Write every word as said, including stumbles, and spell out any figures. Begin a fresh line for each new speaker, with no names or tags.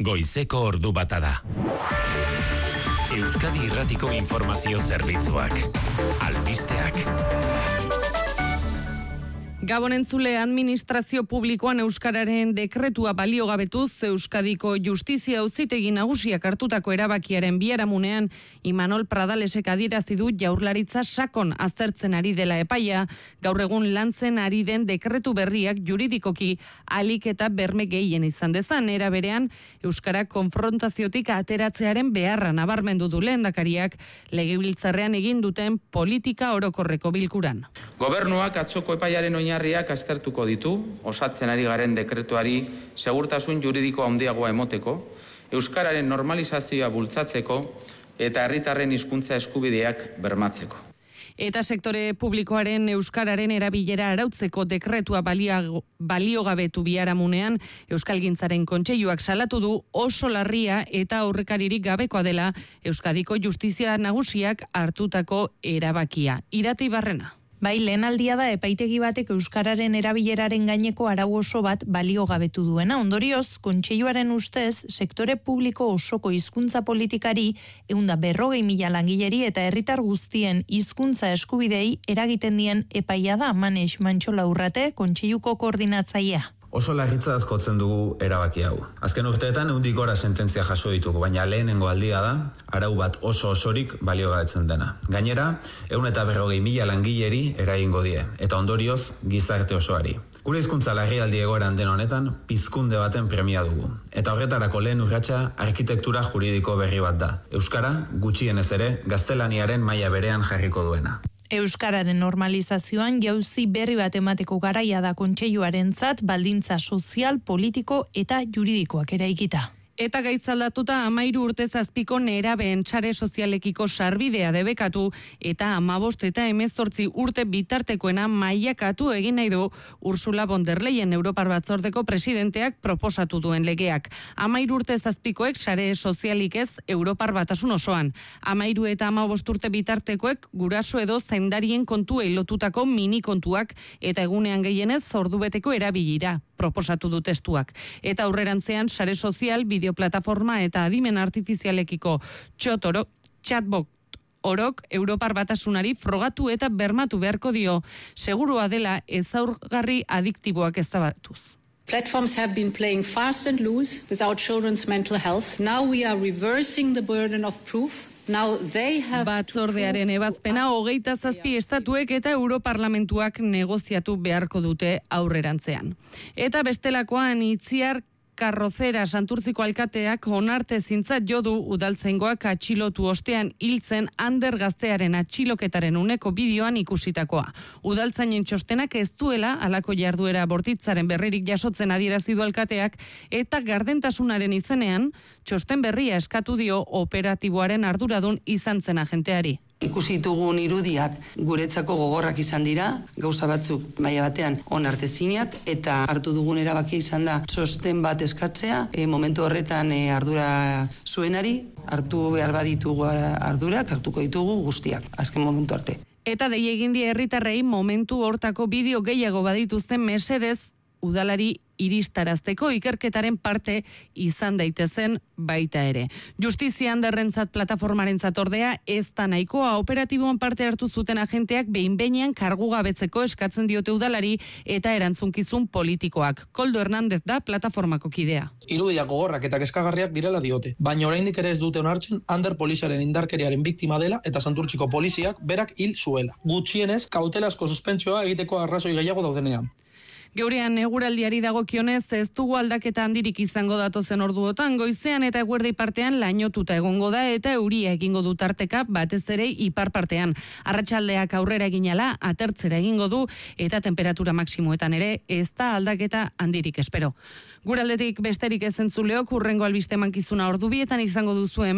goizeko ordu bata da. Euskadi Irratiko Informazio Zerbitzuak. Albisteak.
Gabon entzule, administrazio publikoan euskararen dekretua baliogabetuz Euskadiko Justizia Auzitegi Nagusiak hartutako erabakiaren biharamunean Imanol Pradalesek adierazi du Jaurlaritza sakon aztertzen ari dela epaia, gaur egun lantzen ari den dekretu berriak juridikoki alik eta berme gehien izan dezan, era berean euskara konfrontaziotik ateratzearen beharra nabarmendu du lehendakariak legebiltzarrean egin duten politika orokorreko bilkuran.
Gobernuak atzoko epaiaren oinarriak aztertuko ditu, osatzen ari garen dekretuari segurtasun juridiko handiagoa emoteko, euskararen normalizazioa bultzatzeko eta herritarren hizkuntza eskubideak bermatzeko.
Eta sektore publikoaren euskararen erabilera arautzeko dekretua balio, baliogabetu biharamunean Euskalgintzaren Kontseiluak salatu du oso larria eta aurrekaririk gabekoa dela Euskadiko Justizia Nagusiak hartutako erabakia. Irati Barrena.
Bai, lehen aldia da epaitegi batek euskararen erabileraren gaineko arau oso bat baliogabetu duena. Ondorioz, Kontseiluaren ustez, sektore publiko osoko hizkuntza politikari ehunda berrogei mila langileri eta herritar guztien hizkuntza eskubidei eragiten dien epaia da. Manex Mantxola Urrate, Kontseiluko koordinatzailea.
Oso larritzat jotzen dugu erabaki hau. Azken urteetan ehundik gora sententzia jaso ditugu, baina lehenengo aldia da, arau bat oso osorik baliogabetzen dena. Gainera, ehun eta berrogei mila langileri eragingo die, eta ondorioz gizarte osoari. Gure hizkuntza larrialdi egoeran den honetan, pizkunde baten premia dugu. Eta horretarako lehen urratsa arkitektura juridiko berri bat da. Euskara, gutxienez ere, gaztelaniaren maila berean jarriko duena.
Euskararen normalizazioan jauzi berri bat emateko garaia da Kontseiluarentzat baldintza sozial, politiko eta juridikoak eraikita.
Eta gaitzaldatuta amairu urte zazpiko nerabeen sare sozialekiko sarbidea debekatu eta hamabost eta hemezortzi urte bitartekoena mailakatu egin nahi du Ursula von der Leyen Europar Batzordeko presidenteak proposatu duen legeak. Amairu urte zazpikoek sare sozialik ez Europar Batasun osoan. Amairu eta hamabost urte bitartekoek guraso edo zaindarien kontuei lotutako mini kontuak eta egunean gehienez ordubeteko erabilira proposatu du testuak. Eta aurrerantzean sare sozial, bideoplataforma eta adimen artifizialekiko txotoro, chatbot orok Europar Batasunari frogatu eta bermatu beharko dio, segurua dela ezaugarri adiktiboak ezabatuz.
Platforms have been playing fast and loose without children's mental health. Now we are reversing the burden of proof. Now they have
Batzordearen ebazpena hogeita zazpi estatuek eta Europarlamentuak negoziatu beharko dute aurrerantzean. Eta bestelakoan Itziar Karrozera Santurtziko alkateak onarte zintzat jodu udaltzaingoak atxilotu ostean hiltzen Ander gaztearen atxiloketaren uneko bideoan ikusitakoa. Udaltzainen txostenak ez duela halako jarduera bortitzaren berririk jasotzen adierazi du alkateak eta gardentasunaren izenean txosten berria eskatu dio operatiboaren arduradun izan zen agenteari.
Ikusi ditugun irudiak guretzako gogorrak izan dira, gauza batzuk maila batean onartezinak eta hartu dugun erabakia izan da txosten bat eskatzea, e, momentu horretan e, ardura zuenari, hartu behar baditugu ardurak, hartuko ditugu guztiak, azken momentu arte.
Eta dei egin die herritarrei momentu hortako bideo gehiago badituzten mesedez udalari iristarazteko ikerketaren parte izan daitezen baita ere. Justizia Anderrentzat plataformarentzat ordea ez da nahikoa operatiboan parte hartu zuten agenteak behin-behinean kargugabetzeko eskatzen diote udalari eta erantzunkizun politikoak. Koldo Hernández da plataformako kidea.
Irudiak gogorrak eta kezkagarriak direla diote, baina oraindik ere ez dute onartzen Ander poliziaren indarkeriaren biktima dela eta Santurtziko poliziak berak hil zuela. Gutxienez, kautelazko suspentsioa egiteko arrazoi gehiago daudenean.
Geurean eguraldiari dagokionez ez dugu aldaketa handirik izango datozen orduotan, goizean eta eguerdi partean lainotuta egongo da eta euria egingo du tarteka batez ere ipar partean. Arratsaldeak aurrera eginala atertzera egingo du eta temperatura maksimoetan ere ez da aldaketa handirik espero. Guraldetik besterik ez entzuleok, hurrengo albiste mankizuna ordubietan izango duzu hemen.